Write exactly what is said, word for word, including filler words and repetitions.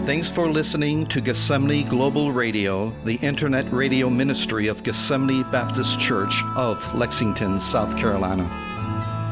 Thanks for listening to Gethsemane Global Radio, the internet radio ministry of Gethsemane Baptist Church of Lexington, South Carolina.